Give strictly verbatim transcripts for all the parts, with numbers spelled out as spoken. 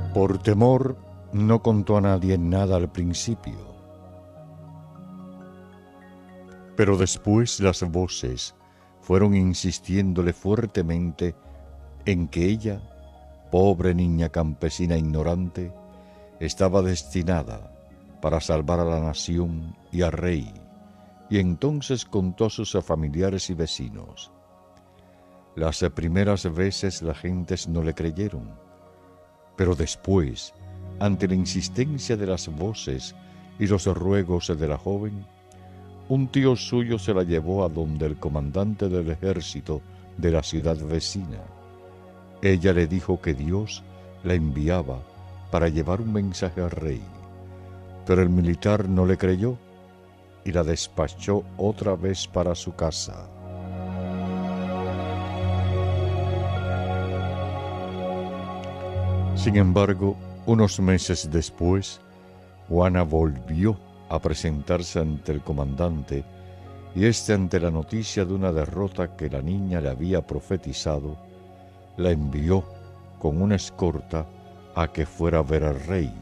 Por temor, no contó a nadie nada al principio. Pero después las voces fueron insistiéndole fuertemente en que ella, pobre niña campesina ignorante, estaba destinada para salvar a la nación y al rey, y entonces contó a sus familiares y vecinos. Las primeras veces las gentes no le creyeron, pero después, ante la insistencia de las voces y los ruegos de la joven, un tío suyo se la llevó a donde el comandante del ejército de la ciudad vecina. Ella le dijo que Dios la enviaba para llevar un mensaje al rey, pero el militar no le creyó y la despachó otra vez para su casa. Sin embargo, unos meses después, Juana volvió a presentarse ante el comandante y éste, ante la noticia de una derrota que la niña le había profetizado, la envió con una escorta a que fuera a ver al rey.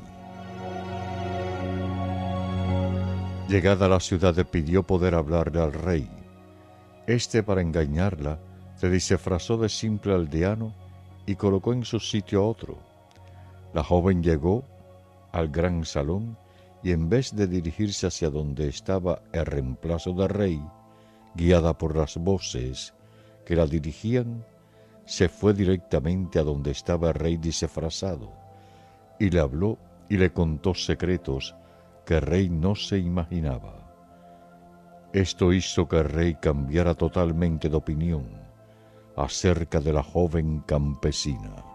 Llegada a la ciudad, le pidió poder hablarle al rey. Este, para engañarla, se disfrazó de simple aldeano y colocó en su sitio a otro. La joven llegó al gran salón y, en vez de dirigirse hacia donde estaba el reemplazo del rey, guiada por las voces que la dirigían, se fue directamente a donde estaba el rey disfrazado y le habló y le contó secretos que el rey no se imaginaba. Esto hizo que el rey cambiara totalmente de opinión acerca de la joven campesina.